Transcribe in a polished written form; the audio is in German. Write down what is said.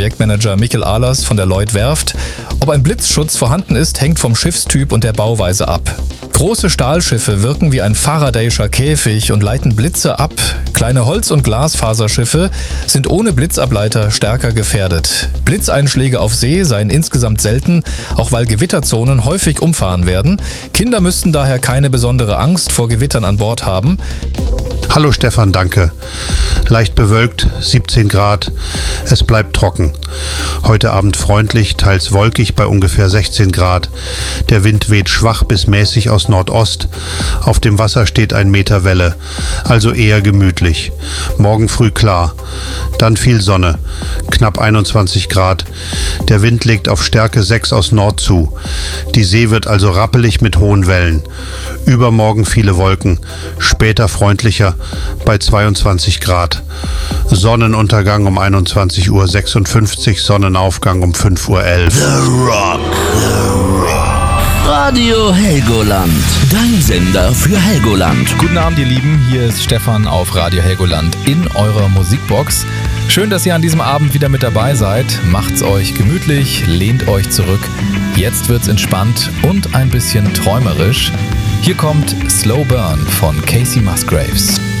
Projektmanager Mikkel Ahlers von der Lloyd Werft. Ob ein Blitzschutz vorhanden ist, hängt vom Schiffstyp und der Bauweise ab. Große Stahlschiffe wirken wie ein Faraday'scher Käfig und leiten Blitze ab. Kleine Holz- und Glasfaserschiffe sind ohne Blitzableiter stärker gefährdet. Blitzeinschläge auf See seien insgesamt selten, auch weil Gewitterzonen häufig umfahren werden. Kinder müssten daher keine besondere Angst vor Gewittern an Bord haben. Hallo Stefan, danke. Leicht bewölkt, 17 Grad. Es bleibt trocken. Heute Abend freundlich, teils wolkig bei ungefähr 16 Grad. Der Wind weht schwach bis mäßig aus Nordost. Auf dem Wasser steht 1 Meter Welle, also eher gemütlich. Morgen früh klar. Dann viel Sonne, knapp 21 Grad. Der Wind legt auf Stärke 6 aus Nord zu. Die See wird also rappelig mit hohen Wellen. Übermorgen viele Wolken, später freundlicher bei 22 Grad. Sonnenuntergang um 21:56 Uhr, Sonnenaufgang um 5:11 Uhr. The Rock. Radio Helgoland. Dein Sender für Helgoland. Guten Abend, ihr Lieben. Hier ist Stefan auf Radio Helgoland in eurer Musikbox. Schön, dass ihr an diesem Abend wieder mit dabei seid. Macht's euch gemütlich, lehnt euch zurück. Jetzt wird's entspannt und ein bisschen träumerisch. Hier kommt Slow Burn von Casey Musgraves.